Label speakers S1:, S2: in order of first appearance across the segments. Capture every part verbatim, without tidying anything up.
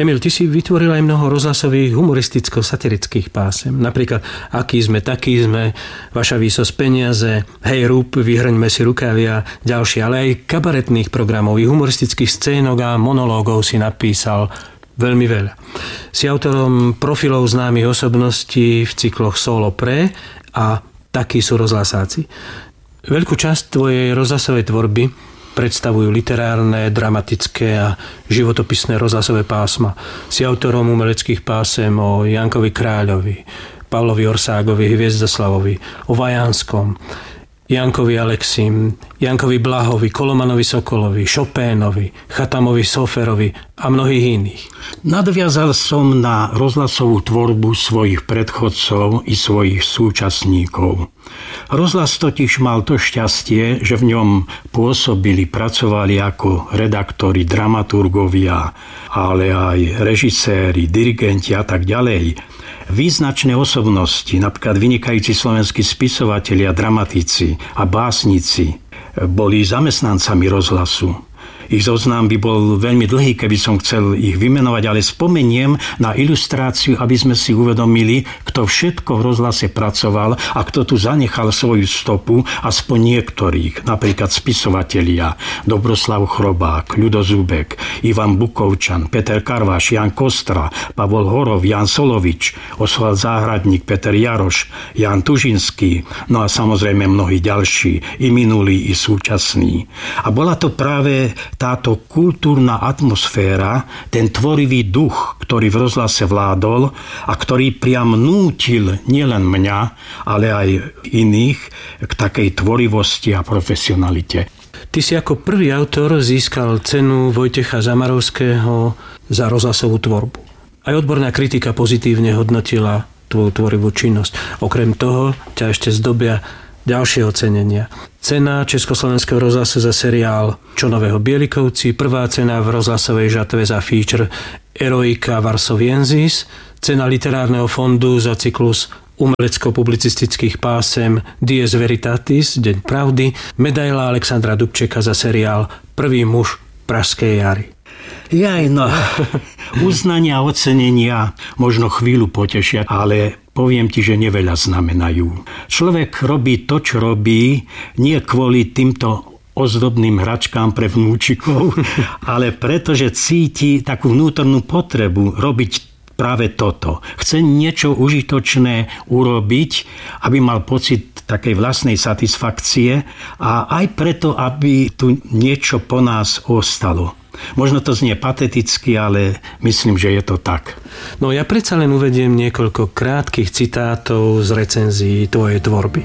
S1: Emil, ty si vytvoril aj mnoho rozhlasových humoristicko-satirických pásem. Napríklad Aký sme, takí sme, Vaša výsosť peniaze, Hej rúb, vyhrňme si rukavia, ďalšie, ale aj kabaretných programov, i humoristických scénok a monológov si napísal veľmi veľa. Si autorom profilov známych osobností v cykloch Solo pre a Takí sú rozhlasáci. Veľkú časť tvojej rozhlasovej tvorby predstavujú literárne, dramatické a životopisné rozhlasové pásma. Si autorom umeleckých pásem o Jankovi Kráľovi, Pavlovi Orságovi, Hviezdoslavovi, o Vajanskom, Jankovi Alexim, Jankovi Blahovi, Kolomanovi Sokolovi, Chopinovi, Chatamovi Soferovi a mnohých iných.
S2: Nadviazal som na rozhlasovú tvorbu svojich predchodcov i svojich súčasníkov. Rozhlas totiž mal to šťastie, že v ňom pôsobili, pracovali ako redaktori, dramaturgovia, ale aj režiséri, dirigenti a tak ďalej. Význačné osobnosti, napríklad vynikajúci slovenskí spisovatelia, dramatici a básnici, boli zamestnancami rozhlasu. Ich zoznam by bol veľmi dlhý, keby som chcel ich vymenovať, ale spomeniem na ilustráciu, aby sme si uvedomili, kto všetko v rozhlase pracoval a kto tu zanechal svoju stopu, aspoň niektorých, napríklad spisovatelia Dobroslav Chrobák, Ľudo Zubek, Ivan Bukovčan, Peter Karváš, Jan Kostra, Pavol Horov, Jan Solovič, Osvald Záhradník, Peter Jaroš, Jan Tužinský, no a samozrejme mnohí ďalší, i minulí, i súčasní. A bola to práve táto kultúrna atmosféra, ten tvorivý duch, ktorý v rozhlase vládol a ktorý priam nútil nielen mňa, ale aj iných k takej tvorivosti a profesionalite.
S1: Ty si ako prvý autor získal cenu Vojtecha Zamarovského za rozhlasovú tvorbu. Aj odborná kritika pozitívne hodnotila tvoju tvorivú činnosť. Okrem toho ťa ešte zdobia ďalšie ocenenia. Cena Československého rozhlasu za seriál Čo nového Bielikovci, prvá cena v rozhlasovej žatve za feature Eroika Varsoviensis, cena literárneho fondu za cyklus umelecko-publicistických pásem Dies Veritatis, Deň pravdy, medaila Alexandra Dubčeka za seriál Prvý muž Pražskej jary.
S2: Jaj, no, uznania a ocenenia možno chvíľu potešia, ale poviem ti, že neveľa znamenajú. Človek robí to, čo robí, nie kvôli týmto ozdobným hračkám pre vnúčikov, ale pretože cíti takú vnútornú potrebu robiť práve toto. Chce niečo užitočné urobiť, aby mal pocit takej vlastnej satisfakcie a aj preto, aby tu niečo po nás ostalo. Možno to znie pateticky, ale myslím, že je to tak.
S1: No ja predsa len uvediem niekoľko krátkych citátov z recenzií tvojej tvorby.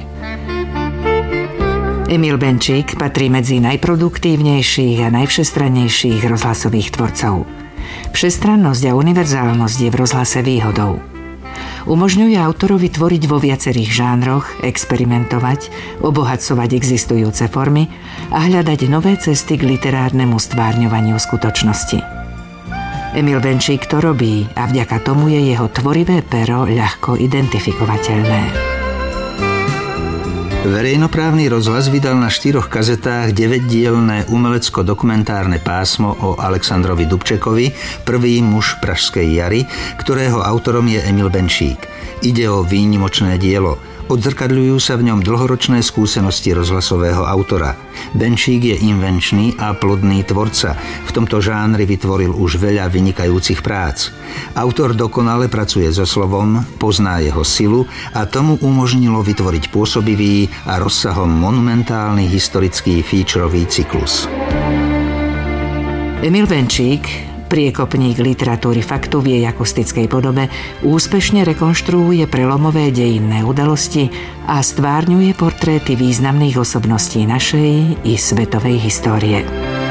S3: Emil Benčík patrí medzi najproduktívnejších a najvšestrannejších rozhlasových tvorcov. Všestrannosť a univerzálnosť je v rozhlase výhodou. Umožňuje autorovi tvoriť vo viacerých žánroch, experimentovať, obohacovať existujúce formy a hľadať nové cesty k literárnemu stvárňovaniu skutočnosti. Emil Benčík to robí a vďaka tomu je jeho tvorivé pero ľahko identifikovateľné.
S4: Verejnoprávny rozhlas vydal na štyroch kazetách deväťdielne umelecko-dokumentárne pásmo o Alexandrovi Dubčekovi, Prvý muž Pražskej jary, ktorého autorom je Emil Benčík. Ide o výnimočné dielo. Odzrkadľujú sa v ňom dlhoročné skúsenosti rozhlasového autora. Benčík je invenčný a plodný tvorca. V tomto žánri vytvoril už veľa vynikajúcich prác. Autor dokonale pracuje so slovom, pozná jeho silu a tomu umožnilo vytvoriť pôsobivý a rozsahom monumentálny historický featurový cyklus.
S3: Emil Benčík, priekopník literatúry faktu v jej akustickej podobe, úspešne rekonštruuje prelomové dejinné udalosti a stvárňuje portréty významných osobností našej i svetovej histórie.